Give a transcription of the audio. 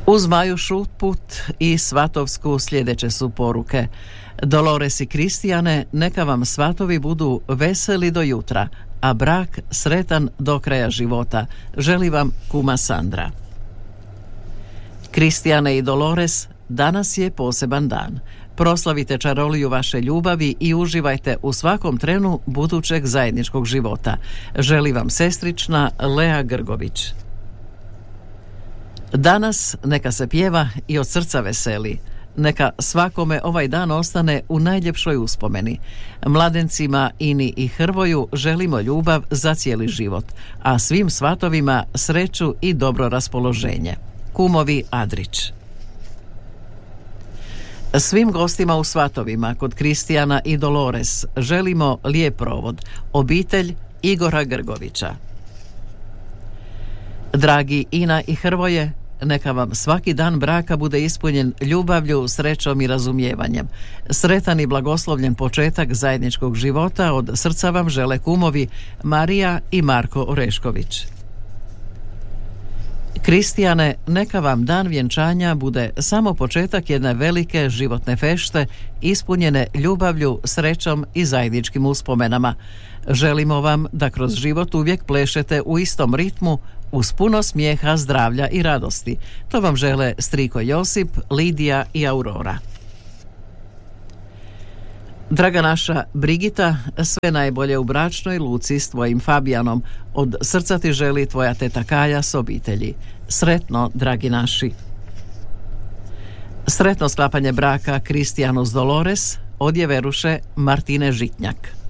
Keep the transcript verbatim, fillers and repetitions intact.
Uz Maju Šutput i Svatovsku sljedeće su poruke. Dolores i Kristijane, neka vam svatovi budu veseli do jutra, a brak sretan do kraja života. Želi vam kuma Sandra. Kristijane i Dolores, danas je poseban dan. Proslavite čaroliju vaše ljubavi i uživajte u svakom trenu budućeg zajedničkog života. Želi vam sestrična Lea Grgović. Danas neka se pjeva i od srca veseli. Neka svakome ovaj dan ostane u najljepšoj uspomeni. Mladencima Ini i Hrvoju želimo ljubav za cijeli život, a svim svatovima sreću i dobro raspoloženje. Kumovi Adrić. Svim gostima u svatovima kod Kristijana i Dolores želimo lijep provod. Obitelj Igora Grgovića. Dragi Ina i Hrvoje, neka vam svaki dan braka bude ispunjen ljubavlju, srećom i razumijevanjem. Sretan i blagoslovljen početak zajedničkog života od srca vam žele kumovi Marija i Marko Orešković. Kristijane, neka vam dan vjenčanja bude samo početak jedne velike životne fešte ispunjene ljubavlju, srećom i zajedničkim uspomenama. Želimo vam da kroz život uvijek plešete u istom ritmu, uz puno smijeha, zdravlja i radosti. To vam žele striko Josip, Lidija i Aurora. Draga naša Brigita, sve najbolje u bračnoj luci s tvojim Fabijanom. Od srca ti želi tvoja teta Kaja s obitelji. Sretno, dragi naši. Sretno sklapanje braka Kristijanu s Dolores, od Jeveruše Martine Žitnjak.